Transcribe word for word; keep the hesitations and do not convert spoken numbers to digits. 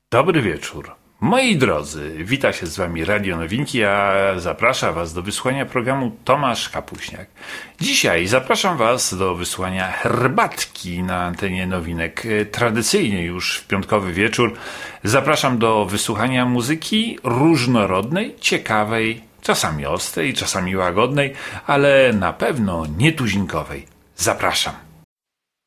Dobry wieczór. Moi drodzy, wita się z wami Radio Nowinki, a zaprasza was do wysłania programu Tomasz Kapuśniak. Dzisiaj zapraszam was do wysłania herbatki na antenie Nowinek. Tradycyjnie już w piątkowy wieczór zapraszam do wysłuchania muzyki różnorodnej, ciekawej, czasami ostrej, czasami łagodnej, ale na pewno nietuzinkowej. Zapraszam.